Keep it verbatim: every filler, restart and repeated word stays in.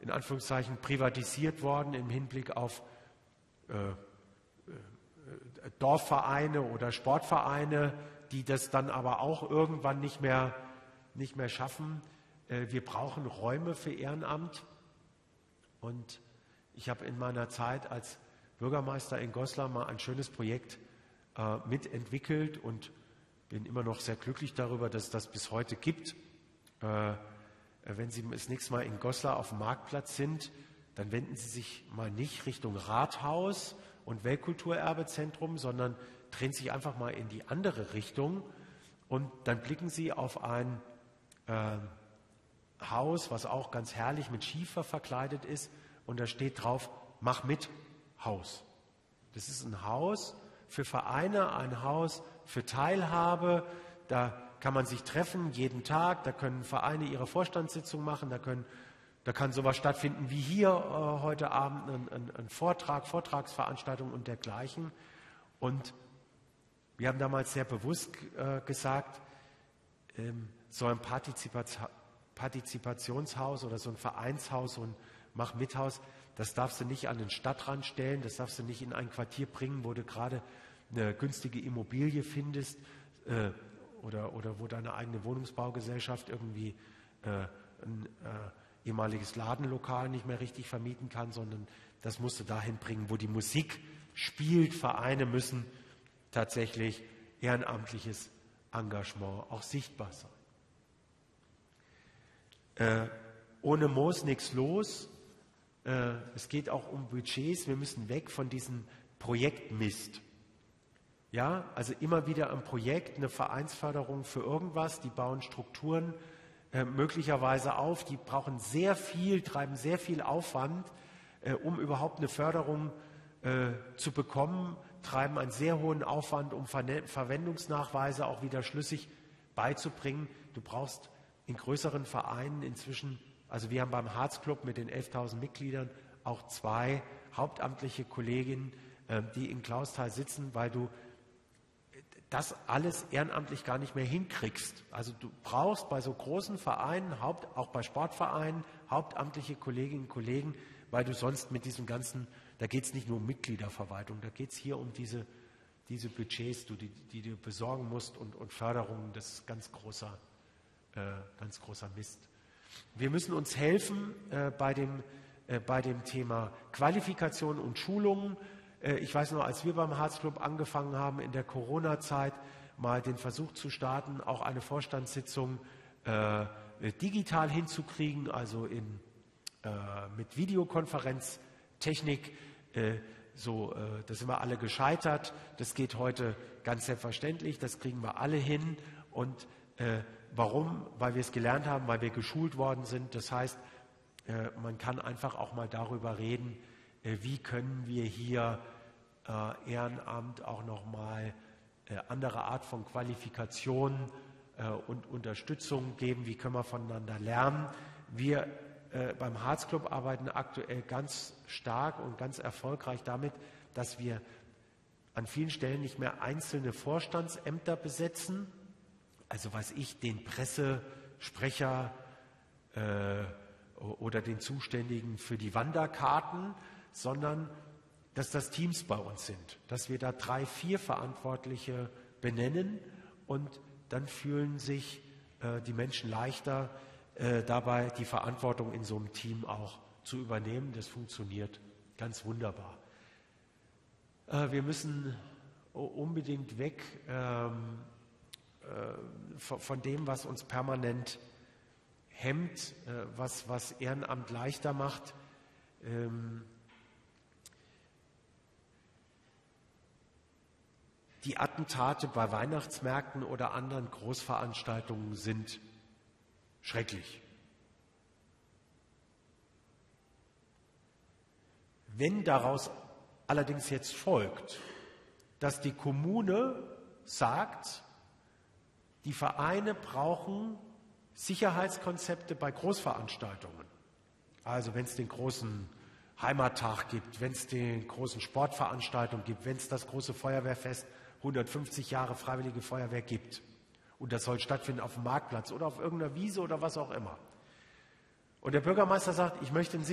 in Anführungszeichen privatisiert worden im Hinblick auf äh, äh, Dorfvereine oder Sportvereine, die das dann aber auch irgendwann nicht mehr, nicht mehr schaffen. Äh, wir brauchen Räume für Ehrenamt. Und ich habe in meiner Zeit als Bürgermeister in Goslar mal ein schönes Projekt äh, mitentwickelt und bin immer noch sehr glücklich darüber, dass es das bis heute gibt. Äh, wenn Sie das nächste Mal in Goslar auf dem Marktplatz sind, dann wenden Sie sich mal nicht Richtung Rathaus und Weltkulturerbezentrum, sondern drehen sich einfach mal in die andere Richtung und dann blicken Sie auf ein äh, Haus, was auch ganz herrlich mit Schiefer verkleidet ist, und da steht drauf: Mach mit Haus. Das ist ein Haus für Vereine, ein Haus für Teilhabe. Da kann man sich treffen jeden Tag, da können Vereine ihre Vorstandssitzung machen, da, können, da kann sowas stattfinden wie hier äh, heute Abend, ein, ein, ein Vortrag, Vortragsveranstaltung und dergleichen. Und wir haben damals sehr bewusst äh, gesagt, ähm, so ein Partizipaz Partizipationshaus oder so ein Vereinshaus und Mach-Mithaus, das darfst du nicht an den Stadtrand stellen, das darfst du nicht in ein Quartier bringen, wo du gerade eine günstige Immobilie findest äh, oder, oder wo deine eigene Wohnungsbaugesellschaft irgendwie äh, ein äh, ehemaliges Ladenlokal nicht mehr richtig vermieten kann, sondern das musst du dahin bringen, wo die Musik spielt. Vereine müssen tatsächlich ehrenamtliches Engagement auch sichtbar sein. Äh, ohne Moos nichts los. Äh, es geht auch um Budgets. Wir müssen weg von diesem Projektmist. Ja, also immer wieder ein Projekt, eine Vereinsförderung für irgendwas. Die bauen Strukturen äh, möglicherweise auf. Die brauchen sehr viel, treiben sehr viel Aufwand, äh, um überhaupt eine Förderung äh, zu bekommen. Treiben einen sehr hohen Aufwand, um Ver- Verwendungsnachweise auch wieder schlüssig beizubringen. Du brauchst in größeren Vereinen inzwischen, also wir haben beim Harzclub mit den elftausend Mitgliedern auch zwei hauptamtliche Kolleginnen, äh, die in Clausthal sitzen, weil du das alles ehrenamtlich gar nicht mehr hinkriegst. Also du brauchst bei so großen Vereinen, Haupt, auch bei Sportvereinen, hauptamtliche Kolleginnen und Kollegen, weil du sonst mit diesem ganzen, da geht es nicht nur um Mitgliederverwaltung, da geht es hier um diese, diese Budgets, die, die du besorgen musst und, und Förderungen, das ist ganz großer, äh, ganz großer Mist. Wir müssen uns helfen äh, bei, dem, äh, bei dem Thema Qualifikation und Schulungen. Ich weiß noch, als wir beim Harzclub angefangen haben, in der Corona-Zeit mal den Versuch zu starten, auch eine Vorstandssitzung äh, digital hinzukriegen, also in, äh, mit Videokonferenztechnik. Äh, so, äh, da sind wir alle gescheitert. Das geht heute ganz selbstverständlich, das kriegen wir alle hin. Und äh, warum? Weil wir es gelernt haben, weil wir geschult worden sind. Das heißt, äh, man kann einfach auch mal darüber reden, äh, wie können wir hier Äh, Ehrenamt auch nochmal äh, andere Art von Qualifikation äh, und Unterstützung geben, wie können wir voneinander lernen. Wir äh, beim Harzclub arbeiten aktuell ganz stark und ganz erfolgreich damit, dass wir an vielen Stellen nicht mehr einzelne Vorstandsämter besetzen, also weiß ich, den Pressesprecher äh, oder den Zuständigen für die Wanderkarten, sondern dass das Teams bei uns sind, dass wir da drei, vier Verantwortliche benennen und dann fühlen sich äh, die Menschen leichter, äh, dabei die Verantwortung in so einem Team auch zu übernehmen. Das funktioniert ganz wunderbar. Äh, wir müssen unbedingt weg ähm, äh, von, von dem, was uns permanent hemmt, äh, was, was Ehrenamt leichter macht. Ähm, Die Attentate bei Weihnachtsmärkten oder anderen Großveranstaltungen sind schrecklich. Wenn daraus allerdings jetzt folgt, dass die Kommune sagt, die Vereine brauchen Sicherheitskonzepte bei Großveranstaltungen, also wenn es den großen Heimattag gibt, wenn es den großen Sportveranstaltungen gibt, wenn es das große Feuerwehrfest hundertfünfzig Jahre Freiwillige Feuerwehr gibt. Und das soll stattfinden auf dem Marktplatz oder auf irgendeiner Wiese oder was auch immer. Und der Bürgermeister sagt, ich möchte ein